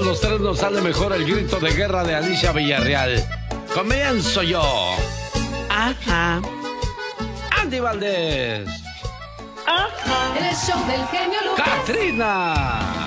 los tres nos sale mejor el grito de guerra de Alicia Villarreal. Comienzo yo. Ajá. Andy Valdés. Ajá. El show del genio Lucas. Katrina.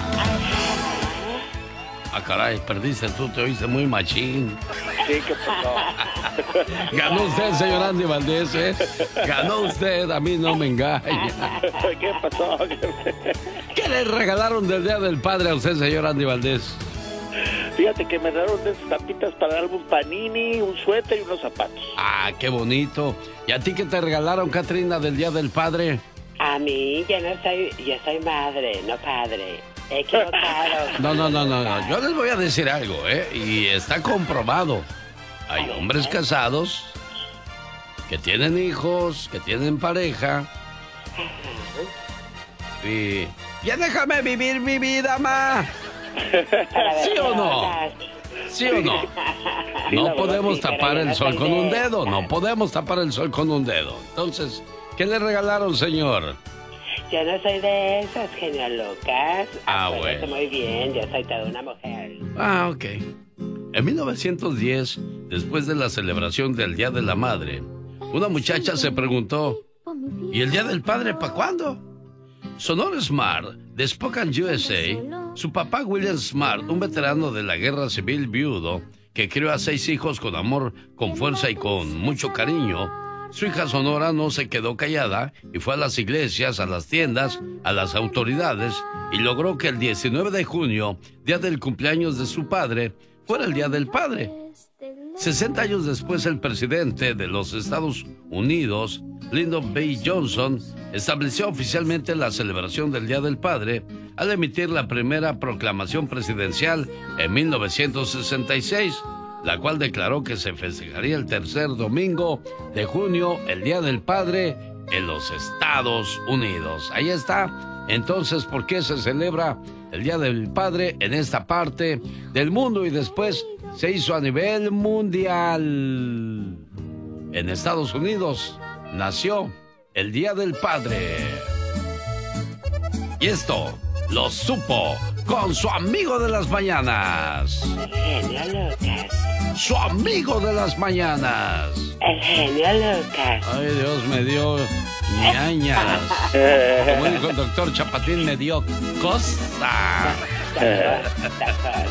Ah, caray, perdiste tú, te oíste muy machín. Sí, ¿qué pasó? Ganó usted, señor Andy Valdés, ¿eh? Ganó usted, a mí no me engaña. ¿Qué pasó? ¿Qué le regalaron del Día del Padre a usted, señor Andy Valdés? Fíjate que me dieron de esas tapitas para darme un panini, un suéter y unos zapatos. Ah, qué bonito. ¿Y a ti qué te regalaron, Katrina, del Día del Padre? A mí, yo soy madre, no padre. Equivocado. No. Yo les voy a decir algo, ¿eh? Y está comprobado. Hay hombres casados que tienen hijos, que tienen pareja. Y... ¡Ya déjame vivir mi vida, ma! ¿Sí o no? ¿Sí o no? No podemos tapar el sol con un dedo. No podemos tapar el sol con un dedo. Entonces, ¿qué le regalaron, señor? Yo no soy de esas, genio Lucas. Bueno. Muy bien, yo soy toda una mujer. Ah, ok. En 1910, después de la celebración del Día de la Madre, una muchacha se preguntó, ¿y el Día del Padre para cuándo? Sonor Smart, de Spokane, USA, su papá William Smart, un veterano de la guerra civil viudo, que crió a 6 hijos con amor, con fuerza y con mucho cariño, su hija Sonora no se quedó callada y fue a las iglesias, a las tiendas, a las autoridades y logró que el 19 de junio, día del cumpleaños de su padre, fuera el Día del Padre. 60 años después, el presidente de los Estados Unidos, Lyndon B. Johnson, estableció oficialmente la celebración del Día del Padre al emitir la primera proclamación presidencial en 1966, la cual declaró que se festejaría el tercer domingo de junio, el Día del Padre, en los Estados Unidos. Ahí está. Entonces, ¿por qué se celebra el Día del Padre en esta parte del mundo y después se hizo a nivel mundial? En Estados Unidos nació el Día del Padre. Y esto lo supo con su amigo de las mañanas. El genio Lucas. Su amigo de las mañanas. El genio Lucas. Ay, Dios, me dio ñañas. Como dijo el doctor Chapatín, me dio cosa.